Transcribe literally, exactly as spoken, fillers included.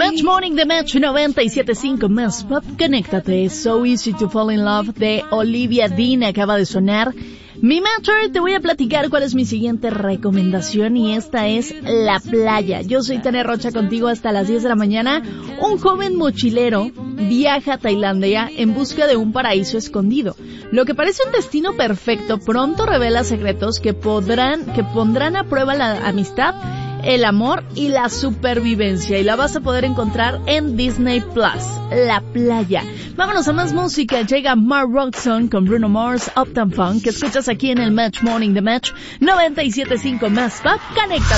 Match Morning de Match noventa y siete punto cinco más Pop. Conéctate. So Easy to Fall in Love de Olivia Dean acaba de sonar. Mi Matcher, te voy a platicar cuál es mi siguiente recomendación y esta es la playa. Yo soy Tania Rocha contigo hasta las diez de la mañana. Un joven mochilero viaja a Tailandia en busca de un paraíso escondido. Lo que parece un destino perfecto pronto revela secretos que podrán, que pondrán a prueba la amistad, el amor y la supervivencia, y la vas a poder encontrar en Disney Plus, La Playa. Vámonos a más música. Llega Mark Ronson con Bruno Mars, Uptown Funk, que escuchas aquí en el Match Morning de Match noventa y siete punto cinco más Pop. Conéctate.